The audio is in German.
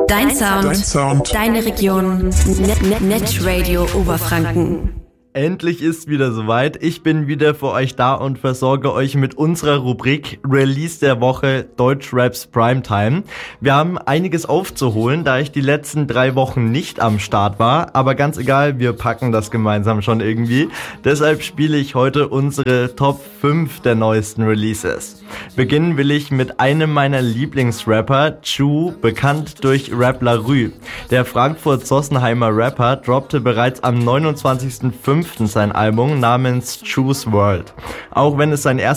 Dein Sound. Deine Region. Netradio Oberfranken. Endlich ist wieder soweit. Ich bin wieder für euch da und versorge euch mit unserer Rubrik Release der Woche Deutschraps Primetime. Wir haben einiges aufzuholen, da ich die letzten 3 Wochen nicht am Start war. Aber ganz egal, wir packen das gemeinsam schon irgendwie. Deshalb spiele ich heute unsere Top 5 der neuesten Releases. Beginnen will ich mit einem meiner Lieblingsrapper, Chu, bekannt durch Rap La Rue. Der Frankfurt-Sossenheimer Rapper droppte bereits am 29.05. sein Album namens Chu's World. Auch wenn es sein